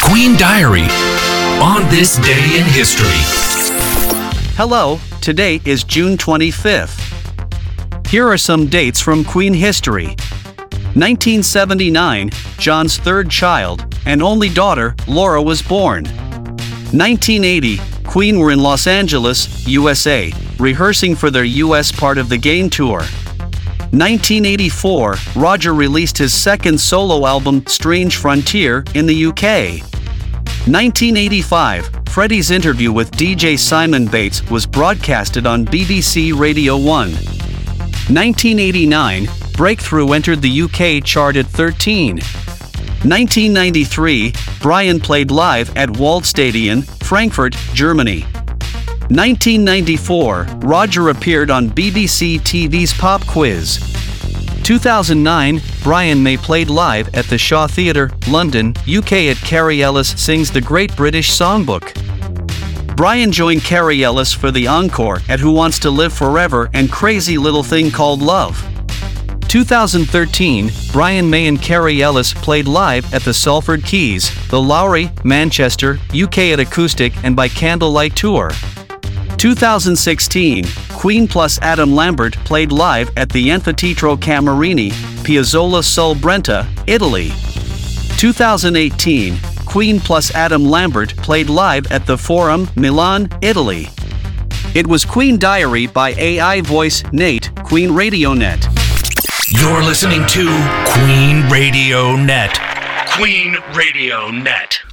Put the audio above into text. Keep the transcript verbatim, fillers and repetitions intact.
Queen Diary on this day in history. Hello, today is June twenty-fifth. Here are some dates from Queen history. nineteen seventy-nine, John's third child and only daughter, Laura, was born. nineteen eighty, Queen were in Los Angeles, U S A, rehearsing for their U S part of the Gain Tour. nineteen eighty-four, Roger released his second solo album, Strange Frontier, in the U K. nineteen eighty-five, Freddie's interview with D J Simon Bates was broadcasted on B B C Radio one. nineteen eighty-nine, Breakthrough entered the U K chart at thirteen. nineteen ninety-three, Brian played live at Waldstadion, Frankfurt, Germany. nineteen ninety-four, Roger appeared on B B C T V's Pop Quiz. two thousand nine, Brian May played live at the Shaw Theatre, London, U K at Carrie Ellis Sings the Great British Songbook. Brian joined Carrie Ellis for the encore at Who Wants to Live Forever and Crazy Little Thing Called Love. two thousand thirteen, Brian May and Carrie Ellis played live at the Salford Keys, the Lowry, Manchester, U K at Acoustic and by Candlelight Tour. two thousand sixteen, Queen plus Adam Lambert played live at the Anfiteatro Camerini, Piazzolla sul Brenta, Italy. two thousand eighteen, Queen plus Adam Lambert played live at the Forum, Milan, Italy. It was Queen Diary by A I Voice, Nate, Queen Radio Net. You're listening to Queen Radio Net. Queen Radio Net.